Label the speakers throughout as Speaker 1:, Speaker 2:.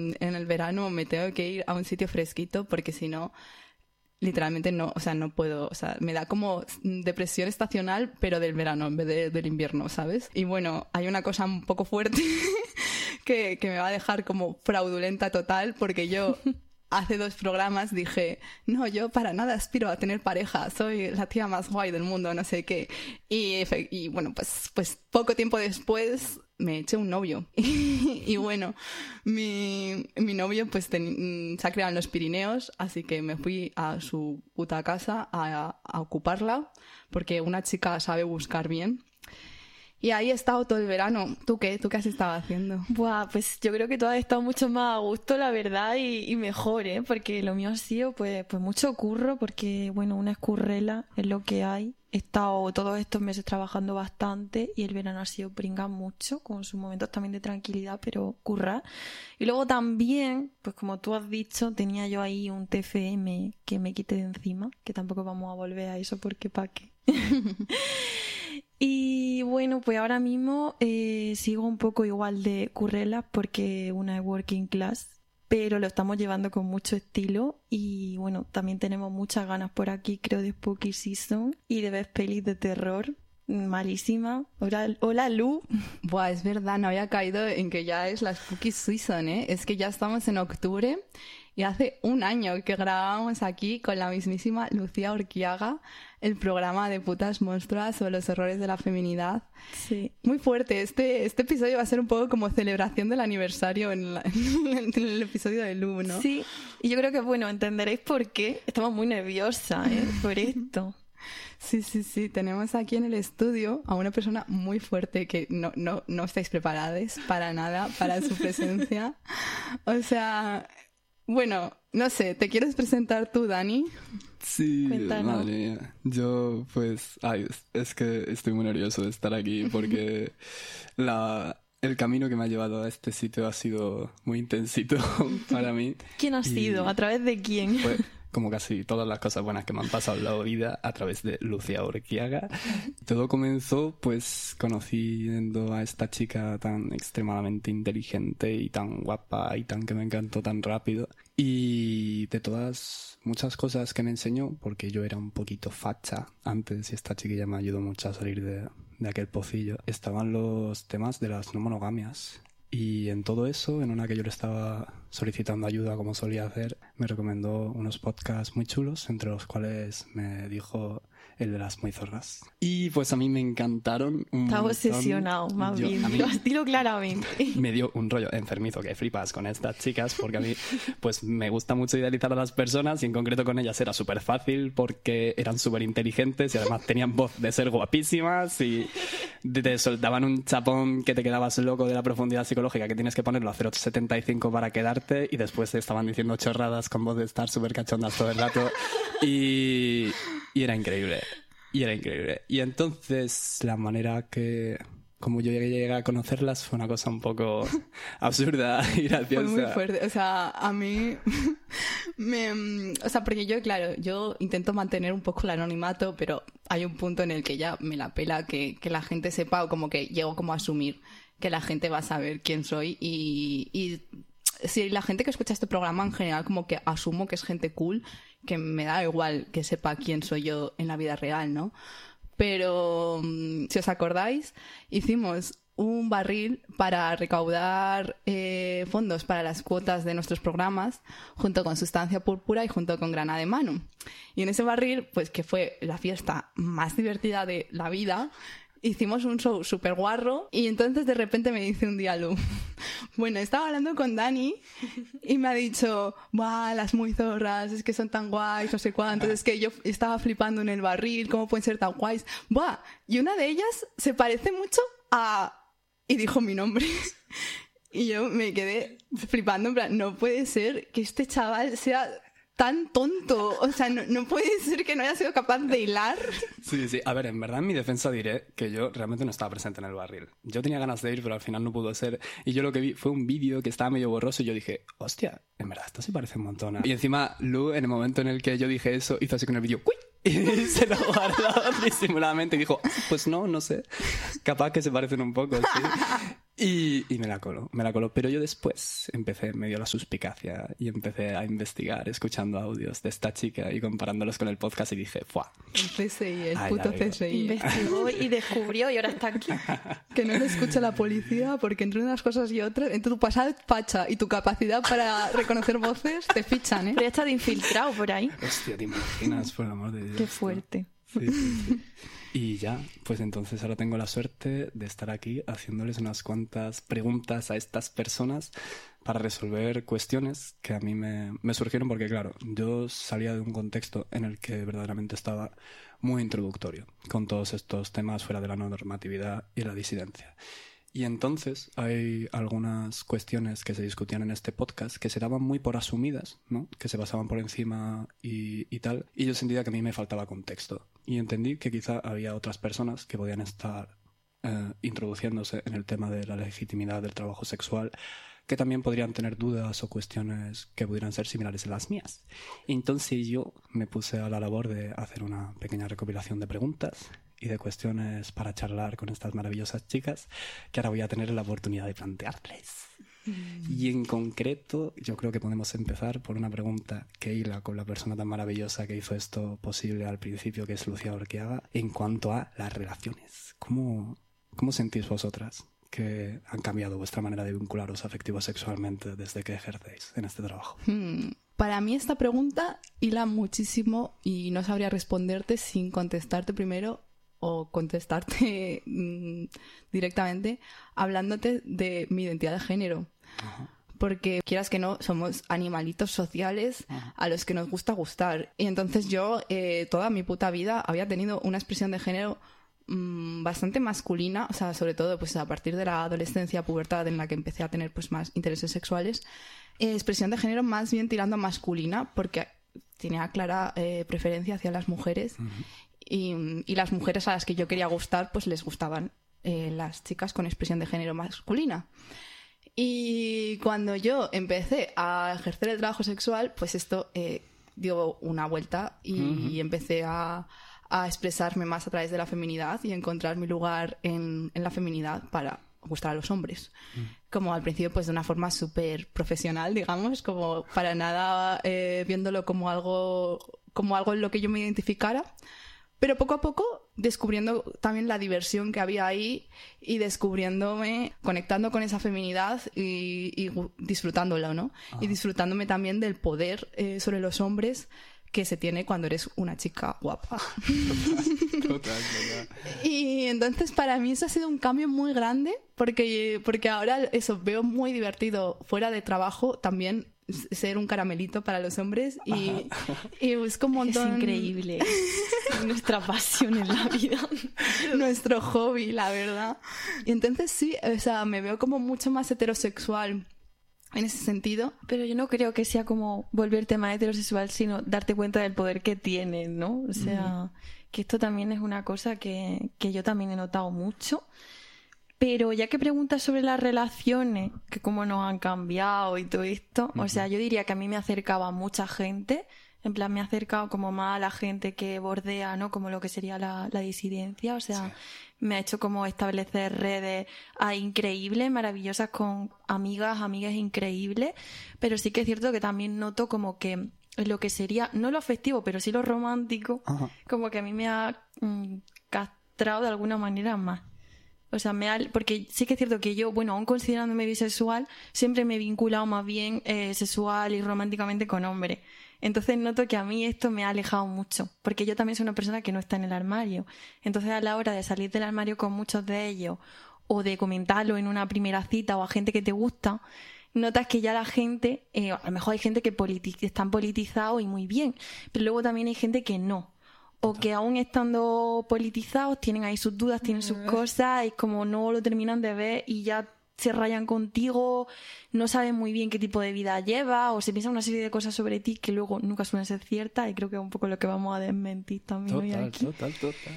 Speaker 1: en el verano me tengo que ir a un sitio fresquito porque si no, literalmente no, o sea, no puedo, o sea, me da como depresión estacional, pero del verano en vez del invierno, ¿sabes? Y bueno, hay una cosa un poco fuerte que me va a dejar como fraudulenta total porque yo... Hace 2 programas dije, no, yo para nada aspiro a tener pareja, soy la tía más guay del mundo, no sé qué. Y bueno, pues poco tiempo después me eché un novio. Y bueno, mi novio pues se ha criado en los Pirineos, así que me fui a su puta casa a ocuparla, porque una chica sabe buscar bien. Y ahí he estado todo el verano. ¿Tú qué? ¿Tú qué has estado haciendo?
Speaker 2: Buah, pues yo creo que tú has estado mucho más a gusto, la verdad, y mejor, ¿eh? Porque lo mío ha sido pues mucho curro, porque, bueno, una escurrela es lo que hay. He estado todos estos meses trabajando bastante y el verano ha sido pringar mucho, con sus momentos también de tranquilidad, pero currar. Y luego también, pues como tú has dicho, tenía yo ahí un TFM que me quité de encima, que tampoco vamos a volver a eso porque pa' qué. Y bueno, pues ahora mismo sigo un poco igual de currelas porque una es working class, pero lo estamos llevando con mucho estilo y bueno, también tenemos muchas ganas por aquí, creo, de Spooky Season y de ver pelis de terror. Malísima. Hola Lu.
Speaker 1: Buah, es verdad, no había caído en que ya es la Spooky Season, ¿eh? Es que ya estamos en octubre y hace 1 año que grabábamos aquí con la mismísima Lucía Urquiaga el programa de Putas Monstruas sobre los errores de la feminidad.
Speaker 2: Sí.
Speaker 1: Muy fuerte. Este episodio va a ser un poco como celebración del aniversario en el episodio de Lu, ¿no?
Speaker 2: Sí, y yo creo que, bueno, entenderéis por qué estamos muy nerviosas, por esto.
Speaker 1: Sí. Tenemos aquí en el estudio a una persona muy fuerte que no estáis preparadas para nada para su presencia. O sea, bueno, no sé, ¿te quieres presentar tú, Dani?
Speaker 3: Sí,
Speaker 2: Cuéntanos.
Speaker 3: madre mía. Yo, pues, es que estoy muy nervioso de estar aquí porque el camino que me ha llevado a este sitio ha sido muy intensito para mí.
Speaker 2: ¿Quién ha sido? ¿A través de quién?
Speaker 3: Pues, como casi todas las cosas buenas que me han pasado en la vida, a través de Lucía Urquiaga. Todo comenzó, pues, conociendo a esta chica tan extremadamente inteligente y tan guapa y tan que me encantó tan rápido. Y de todas muchas cosas que me enseñó, porque yo era un poquito facha antes y esta chiquilla me ayudó mucho a salir de aquel pocillo, estaban los temas de las no monogamias. Y en todo eso, en una que yo le estaba solicitando ayuda como solía hacer, me recomendó unos podcasts muy chulos, entre los cuales me dijo el de las muy zorras. Y pues a mí me encantaron un
Speaker 2: Estaba
Speaker 3: montón.
Speaker 2: obsesionado, más bien.
Speaker 3: A mí
Speaker 2: Dilo claramente.
Speaker 3: me dio un rollo enfermizo que flipas con estas chicas, porque a mí pues me gusta mucho idealizar a las personas y en concreto con ellas era súper fácil porque eran súper inteligentes y además tenían voz de ser guapísimas y te soltaban un chapón que te quedabas loco de la profundidad psicológica que tienes que ponerlo a 0,75 para quedarte y después te estaban diciendo chorradas con voz de estar súper cachondas todo el rato y era increíble. Y entonces la manera que... Como yo llegué a conocerlas fue una cosa un poco absurda y graciosa.
Speaker 1: Fue muy fuerte. O sea, a mí o sea, porque yo intento mantener un poco el anonimato, pero hay un punto en el que ya me la pela que la gente sepa o como que llego como a asumir que la gente va a saber quién soy y si la gente que escucha este programa en general como que asumo que es gente cool, que me da igual que sepa quién soy yo en la vida real, ¿no? Pero, si os acordáis, hicimos un barril para recaudar fondos para las cuotas de nuestros programas junto con Sustancia Púrpura y junto con Grana de Mano. Y en ese barril, pues que fue la fiesta más divertida de la vida, hicimos un show súper guarro y entonces de repente me dice un día Lu, bueno, estaba hablando con Dani y me ha dicho, ¡buah, las muy zorras, es que son tan guays, no sé cuánto! Es que yo estaba flipando en el barril, ¿cómo pueden ser tan guays? ¡Buah! Y una de ellas se parece mucho a... Y dijo mi nombre. Y yo me quedé flipando, en plan, no puede ser que este chaval sea tan tonto. O sea, no puede ser que no haya sido capaz de hilar.
Speaker 3: Sí. A ver, en verdad, en mi defensa diré que yo realmente no estaba presente en el barril. Yo tenía ganas de ir, pero al final no pudo ser. Y yo lo que vi fue un vídeo que estaba medio borroso y yo dije, hostia, en verdad, esto se parece un montón. Y encima, Lu, en el momento en el que yo dije eso, hizo así con el vídeo, ¡cuy! Y se lo guardó disimuladamente y dijo, pues no sé. Capaz que se parecen un poco, sí. Y me la coló. Pero yo después me dio la suspicacia y empecé a investigar escuchando audios de esta chica y comparándolos con el podcast y dije, ¡fuah!
Speaker 1: El CSI, el puto CSI.
Speaker 2: Investigó y descubrió y ahora está aquí.
Speaker 1: Que no lo escucha la policía porque entre unas cosas y otras, entre tu pasado facha y tu capacidad para reconocer voces, te fichan, ¿eh?
Speaker 2: Pero ya está de infiltrado por ahí.
Speaker 3: Hostia, ¿te imaginas? Por el amor de Dios.
Speaker 2: Qué fuerte.
Speaker 3: Sí. Y ya, pues entonces ahora tengo la suerte de estar aquí haciéndoles unas cuantas preguntas a estas personas para resolver cuestiones que a mí me surgieron porque, claro, yo salía de un contexto en el que verdaderamente estaba muy introductorio con todos estos temas fuera de la normatividad y la disidencia. Y entonces hay algunas cuestiones que se discutían en este podcast que se daban muy por asumidas, ¿no? Que se pasaban por encima y tal. Y yo sentía que a mí me faltaba contexto. Y entendí que quizá había otras personas que podían estar introduciéndose en el tema de la legitimidad del trabajo sexual que también podrían tener dudas o cuestiones que pudieran ser similares a las mías. Entonces yo me puse a la labor de hacer una pequeña recopilación de preguntas y de cuestiones para charlar con estas maravillosas chicas que ahora voy a tener la oportunidad de plantearles. Y en concreto, yo creo que podemos empezar por una pregunta que hila con la persona tan maravillosa que hizo esto posible al principio, que es Lucía Urquiaga, en cuanto a las relaciones. ¿Cómo sentís vosotras que han cambiado vuestra manera de vincularos afectivo-sexualmente desde que ejercéis en este trabajo?
Speaker 1: Para mí esta pregunta hila muchísimo y no sabría responderte sin contestarte primero o contestarte directamente hablándote de mi identidad de género.
Speaker 3: Ajá.
Speaker 1: Porque quieras que no, somos animalitos sociales a los que nos gusta gustar. Y entonces yo toda mi puta vida había tenido una expresión de género bastante masculina, o sea, sobre todo pues a partir de la adolescencia, pubertad, en la que empecé a tener pues más intereses sexuales. Expresión de género más bien tirando a masculina, porque tenía clara preferencia hacia las mujeres. Y las mujeres a las que yo quería gustar, pues les gustaban las chicas con expresión de género masculina. Y cuando yo empecé a ejercer el trabajo sexual, pues esto dio una vuelta y empecé a expresarme más a través de la feminidad y encontrar mi lugar en la feminidad para gustar a los hombres. Como al principio, pues de una forma súper profesional, digamos, como para nada viéndolo como algo en lo que yo me identificara. Pero poco a poco descubriendo también la diversión que había ahí y descubriéndome, conectando con esa feminidad y disfrutándolo, ¿no? Y disfrutándome también del poder sobre los hombres que se tiene cuando eres una chica guapa.
Speaker 3: Total.
Speaker 1: Y entonces para mí eso ha sido un cambio muy grande porque ahora eso veo muy divertido fuera de trabajo también ser un caramelito para los hombres y es como un montón...
Speaker 2: Es increíble. Nuestra pasión en la vida.
Speaker 1: Nuestro hobby, la verdad. Y entonces sí, o sea, me veo como mucho más heterosexual en ese sentido.
Speaker 2: Pero yo no creo que sea como volverte más heterosexual, sino darte cuenta del poder que tienes, ¿no? O sea, que esto también es una cosa que yo también he notado mucho. Pero ya que preguntas sobre las relaciones, que cómo nos han cambiado y todo esto, o sea, yo diría que a mí me acercaba a mucha gente, en plan me ha acercado como más a la gente que bordea, ¿no? Como lo que sería la disidencia, o sea, me ha hecho como establecer redes increíbles, maravillosas con amigas increíbles, pero sí que es cierto que también noto como que lo que sería, no lo afectivo, pero sí lo romántico, como que a mí me ha castrado de alguna manera más. O sea, porque sí que es cierto que yo, bueno, aún considerándome bisexual, siempre me he vinculado más bien sexual y románticamente con hombres. Entonces noto que a mí esto me ha alejado mucho, porque yo también soy una persona que no está en el armario. Entonces a la hora de salir del armario con muchos de ellos, o de comentarlo en una primera cita o a gente que te gusta, notas que ya la gente, a lo mejor hay gente que están politizados y muy bien, pero luego también hay gente que no. O que aún estando politizados tienen ahí sus dudas, tienen sus cosas y como no lo terminan de ver y ya se rayan contigo, no saben muy bien qué tipo de vida lleva o se piensan una serie de cosas sobre ti que luego nunca suelen ser ciertas y creo que es un poco lo que vamos a desmentir también hoy aquí.
Speaker 3: Total.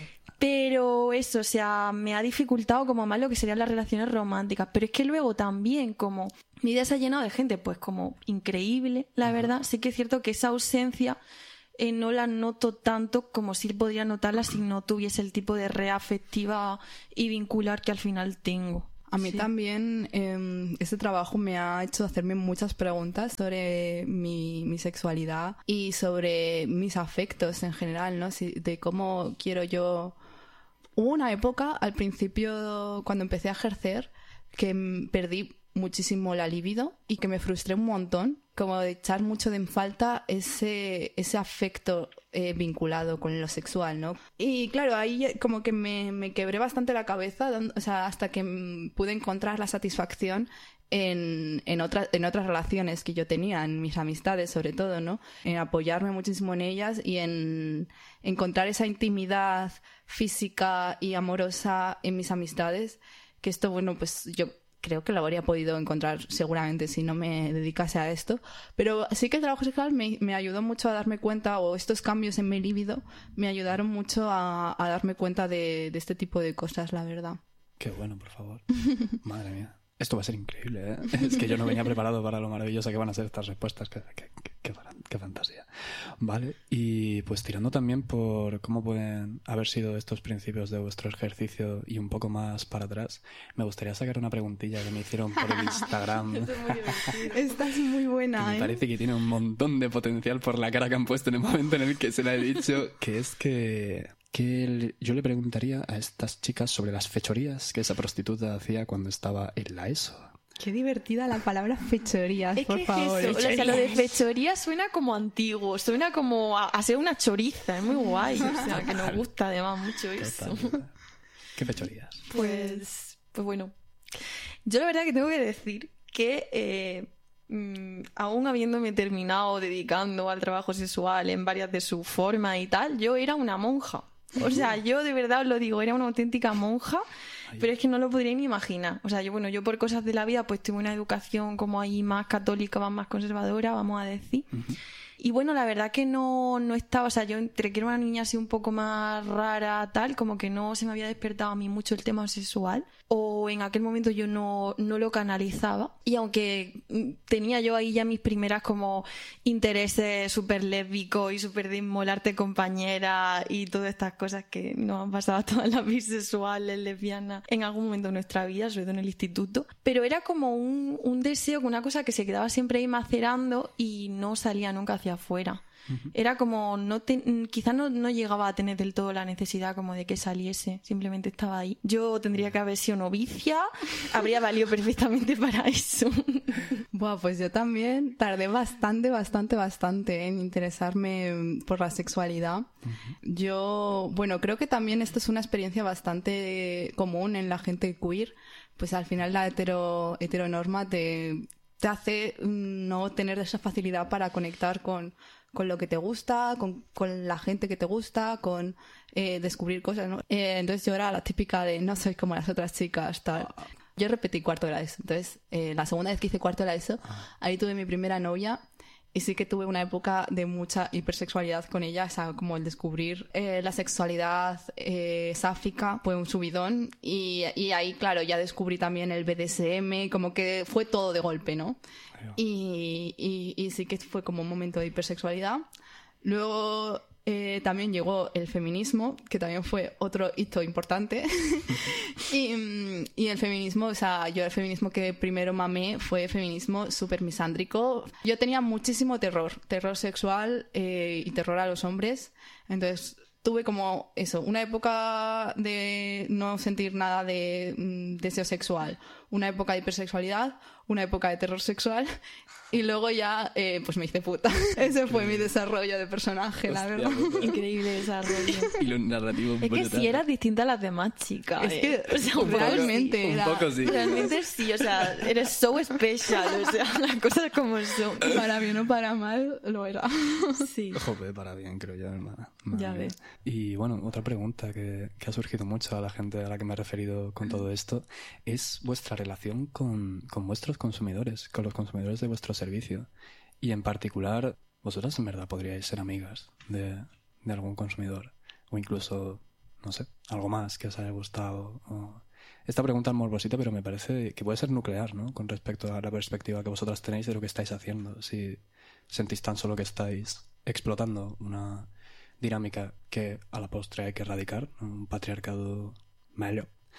Speaker 2: Pero eso, o sea, me ha dificultado como más lo que serían las relaciones románticas. Pero es que luego también como mi vida se ha llenado de gente pues como increíble, la verdad. Sí que es cierto que esa ausencia... no la noto tanto como si podría notarla si no tuviese el tipo de red afectiva y vincular que al final tengo.
Speaker 1: A mí también este trabajo me ha hecho hacerme muchas preguntas sobre mi sexualidad y sobre mis afectos en general, ¿no? De cómo quiero yo... Hubo una época, al principio, cuando empecé a ejercer, que perdí muchísimo la libido y que me frustré un montón, como de echar mucho en falta ese afecto vinculado con lo sexual, ¿no? Y claro, ahí como que me quebré bastante la cabeza, o sea, hasta que pude encontrar la satisfacción en otras relaciones que yo tenía, en mis amistades sobre todo, ¿no? En apoyarme muchísimo en ellas y en encontrar esa intimidad física y amorosa en mis amistades, que esto, bueno, pues yo creo que lo habría podido encontrar seguramente si no me dedicase a esto, pero sí que el trabajo sexual me ayudó mucho a darme cuenta, o estos cambios en mi libido me ayudaron mucho a darme cuenta de este tipo de cosas, la verdad.
Speaker 3: Qué bueno, por favor. Madre mía. Esto va a ser increíble, ¿eh? Es que yo no venía preparado para lo maravillosa que van a ser estas respuestas. Qué fantasía. Vale, y pues tirando también por cómo pueden haber sido estos principios de vuestro ejercicio y un poco más para atrás, me gustaría sacar una preguntilla que me hicieron por el Instagram.
Speaker 1: Esta es muy buena,
Speaker 3: Me parece que tiene un montón de potencial por la cara que han puesto en el momento en el que se la he dicho, que es que yo le preguntaría a estas chicas sobre las fechorías que esa prostituta hacía cuando estaba en la ESO.
Speaker 1: Qué divertida la palabra fechorías, por favor.
Speaker 2: Es eso. O sea, lo de fechoría suena como antiguo, suena como a ser una choriza, es muy guay. O sea, que nos gusta además mucho eso.
Speaker 3: Total. ¿Qué fechorías?
Speaker 2: Pues bueno, yo la verdad que tengo que decir que aún habiéndome terminado dedicando al trabajo sexual en varias de sus formas y tal, yo era una monja. O sea, yo de verdad os lo digo, era una auténtica monja, pero es que no lo podría ni imaginar. O sea, yo por cosas de la vida pues tuve una educación como ahí más católica, más conservadora, vamos a decir. Y bueno, la verdad que no estaba, o sea, yo entre que era una niña así un poco más rara, tal, como que no se me había despertado a mí mucho el tema sexual, o en aquel momento yo no lo canalizaba. Y aunque tenía yo ahí ya mis primeras como intereses súper lésbicos y súper de inmolarte compañera y todas estas cosas que nos han pasado a todas las bisexuales, lesbianas, en algún momento de nuestra vida, sobre todo en el instituto, pero era como un deseo, una cosa que se quedaba siempre ahí macerando y no salía nunca hacia afuera. Era como quizás no llegaba a tener del todo la necesidad como de que saliese, simplemente estaba ahí. Yo tendría que haber sido novicia, habría valido perfectamente para eso.
Speaker 1: Buah, pues yo también tardé bastante en interesarme por la sexualidad. Yo, bueno, creo que también esto es una experiencia bastante común en la gente queer, pues al final la heteronorma te hace no tener esa facilidad para conectar con lo que te gusta, con la gente que te gusta, con descubrir cosas, ¿no? Entonces yo era la típica de no soy como las otras chicas, tal. Yo repetí cuarto de la ESO, entonces la segunda vez que hice cuarto de la ESO, ahí tuve mi primera novia y sí que tuve una época de mucha hipersexualidad con ella, o sea, como el descubrir la sexualidad sáfica fue un subidón y ahí, claro, ya descubrí también el BDSM, como que fue todo de golpe, ¿no? Y sí que fue como un momento de hipersexualidad. Luego también llegó el feminismo, que también fue otro hito importante. y el feminismo, o sea, yo el feminismo que primero mamé fue feminismo súper misándrico. Yo tenía muchísimo terror sexual y terror a los hombres. Entonces tuve como eso, una época de no sentir nada de deseo sexual, una época de hipersexualidad, una época de terror sexual y luego ya pues me hice puta. Ese fue mi desarrollo de personaje, la verdad.
Speaker 2: Increíble desarrollo.
Speaker 3: Y lo narrativo
Speaker 2: es que sí eras distinta a las demás chicas.
Speaker 1: Es que o sea, realmente
Speaker 3: un poco sí.
Speaker 2: Realmente sí, o sea, eres so special, o sea, las cosas como son.
Speaker 1: Para bien o para mal lo era.
Speaker 2: Sí.
Speaker 3: Joder, para bien, creo yo, hermana.
Speaker 2: Ya ves.
Speaker 3: Y bueno, otra pregunta que ha surgido mucho a la gente a la que me he referido con todo esto es vuestra relación con vuestros consumidores, con los consumidores de vuestro servicio. Y en particular, vosotras en verdad podríais ser amigas de algún consumidor o incluso, no sé, algo más que os haya gustado. Esta pregunta es morbosita, pero me parece que puede ser nuclear, ¿no? Con respecto a la perspectiva que vosotras tenéis de lo que estáis haciendo. Si sentís tan solo que estáis explotando una dinámica que a la postre hay que erradicar, un patriarcado malo,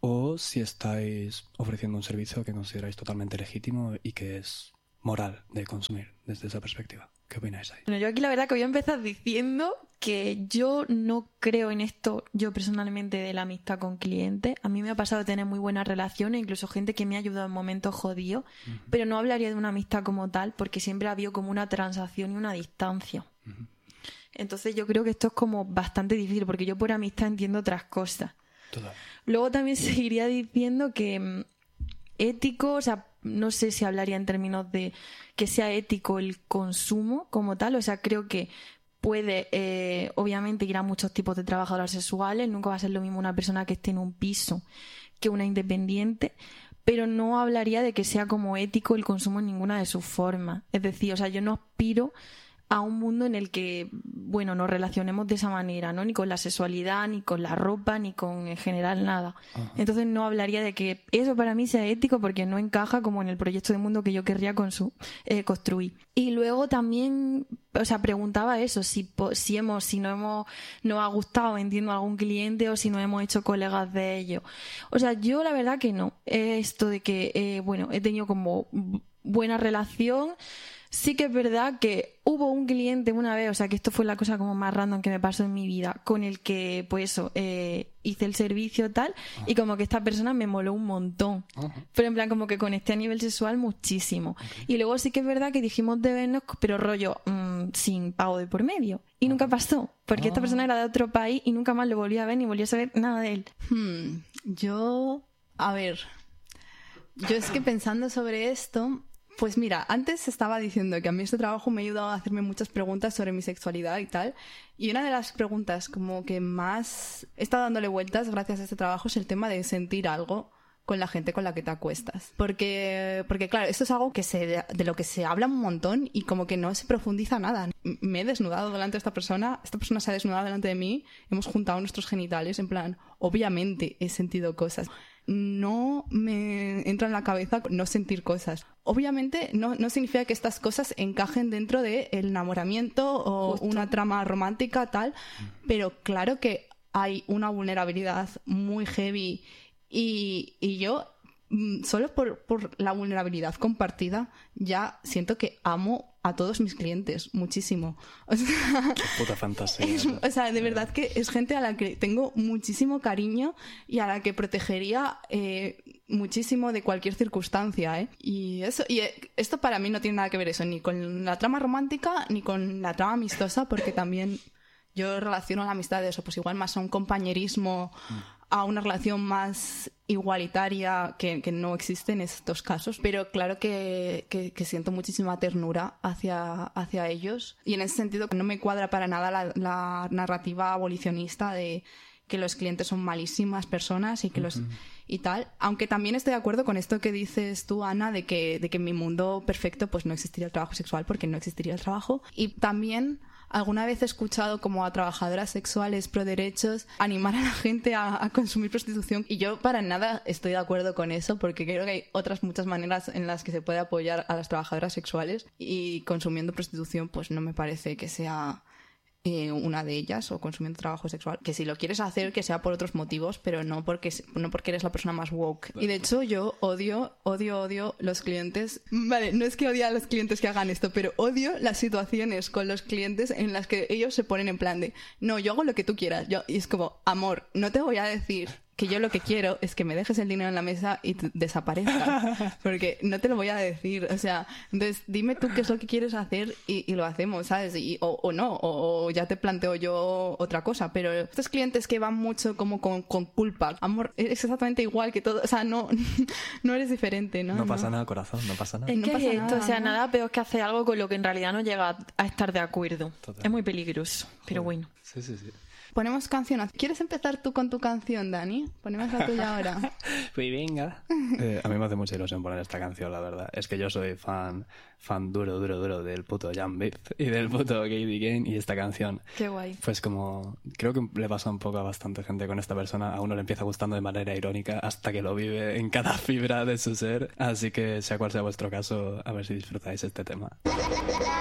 Speaker 3: o si estáis ofreciendo un servicio que consideráis totalmente legítimo y que es moral de consumir desde esa perspectiva. ¿Qué opináis ahí?
Speaker 2: Bueno, yo aquí la verdad que voy a empezar diciendo que yo no creo en esto, yo personalmente, de la amistad con clientes. A mí me ha pasado de tener muy buenas relaciones, incluso gente que me ha ayudado en momentos jodidos, pero no hablaría de una amistad como tal porque siempre ha habido como una transacción y una distancia. Entonces yo creo que esto es como bastante difícil porque yo por amistad entiendo otras cosas.
Speaker 3: Total.
Speaker 2: Luego también seguiría diciendo que ético, o sea, no sé si hablaría en términos de que sea ético el consumo como tal, o sea, creo que puede obviamente ir a muchos tipos de trabajadoras sexuales, nunca va a ser lo mismo una persona que esté en un piso que una independiente, pero no hablaría de que sea como ético el consumo en ninguna de sus formas. Es decir, o sea, yo no aspiro a un mundo en el que, bueno, nos relacionemos de esa manera, ¿no? Ni con la sexualidad, ni con la ropa, ni con en general nada. Ajá. Entonces no hablaría de que eso para mí sea ético porque no encaja como en el proyecto de mundo que yo querría construir. Y luego también, o sea, preguntaba eso, si nos ha gustado, entiendo, a algún cliente o si nos hemos hecho colegas de ellos. O sea, yo la verdad que no. Esto de que, bueno, he tenido como buena relación. Sí que es verdad que hubo un cliente una vez, o sea que esto fue la cosa como más random que me pasó en mi vida, con el que pues eso, hice el servicio tal, y como que esta persona me moló un montón. Pero en plan como que conecté a nivel sexual muchísimo. Y luego sí que es verdad que dijimos de vernos, pero rollo sin pago de por medio. Y nunca pasó, porque esta persona era de otro país y nunca más lo volví a ver ni volví a saber nada de él.
Speaker 1: Yo es que pensando sobre esto... Pues mira, antes estaba diciendo que a mí este trabajo me ha ayudado a hacerme muchas preguntas sobre mi sexualidad y tal. Y una de las preguntas como que más he estado dándole vueltas gracias a este trabajo es el tema de sentir algo con la gente con la que te acuestas. Porque claro, esto es algo que de lo que se habla un montón y como que no se profundiza nada. Me he desnudado delante de esta persona se ha desnudado delante de mí, hemos juntado nuestros genitales, en plan, obviamente he sentido cosas. No me entra en la cabeza no sentir cosas. Obviamente no significa que estas cosas encajen dentro del enamoramiento o justo una trama romántica tal, pero claro que hay una vulnerabilidad muy heavy y yo solo por la vulnerabilidad compartida ya siento que amo a todos mis clientes muchísimo. O sea,
Speaker 3: qué puta fantasía.
Speaker 1: O sea, de verdad que es gente a la que tengo muchísimo cariño y a la que protegería muchísimo de cualquier circunstancia, ¿eh? Y esto para mí no tiene nada que ver eso, ni con la trama romántica ni con la trama amistosa, porque también yo relaciono la amistad de eso, pues igual más a un compañerismo, a una relación más igualitaria que no existe en estos casos, pero claro que siento muchísima ternura hacia ellos, y en ese sentido no me cuadra para nada la narrativa abolicionista de que los clientes son malísimas personas y que y tal, aunque también estoy de acuerdo con esto que dices tú, Ana, de que en mi mundo perfecto pues no existiría el trabajo sexual porque no existiría el trabajo. Y también alguna vez he escuchado como a trabajadoras sexuales pro derechos animar a la gente a consumir prostitución, y yo para nada estoy de acuerdo con eso, porque creo que hay otras muchas maneras en las que se puede apoyar a las trabajadoras sexuales, y consumiendo prostitución pues no me parece que sea una de ellas, o consumiendo trabajo sexual, que si lo quieres hacer que sea por otros motivos, pero no porque eres la persona más woke. Y de hecho yo odio los clientes, vale, no es que odie a los clientes que hagan esto, pero odio las situaciones con los clientes en las que ellos se ponen en plan de no, yo hago lo que tú quieras, y es como, amor, no te voy a decir que yo lo que quiero es que me dejes el dinero en la mesa y desaparezcas, porque no te lo voy a decir, o sea, entonces dime tú qué es lo que quieres hacer y lo hacemos, ¿sabes? O no, o ya te planteo yo otra cosa, pero estos clientes que van mucho como con culpa, amor, eres exactamente igual que todo, o sea, no eres diferente, ¿no?
Speaker 3: No pasa nada, corazón, no pasa nada.
Speaker 2: Es
Speaker 3: no
Speaker 2: que
Speaker 3: pasa
Speaker 2: esto,
Speaker 3: nada,
Speaker 2: o sea,
Speaker 3: ¿no?
Speaker 2: nada peor que hacer algo con lo que en realidad no llega a estar de acuerdo.
Speaker 3: Total.
Speaker 2: Es muy peligroso, pero bueno.
Speaker 3: Sí.
Speaker 1: Ponemos canción. ¿Quieres empezar tú con tu canción, Dani? Ponemos la tuya ahora.
Speaker 3: Pues venga. A mí me hace mucha ilusión poner esta canción, la verdad. Es que yo soy fan duro del puto Jan Beef y del puto Katie Kane, y esta canción.
Speaker 2: Qué guay.
Speaker 3: Pues como creo que le pasa un poco a bastante gente con esta persona, a uno le empieza gustando de manera irónica hasta que lo vive en cada fibra de su ser. Así que sea cual sea vuestro caso, a ver si disfrutáis este tema.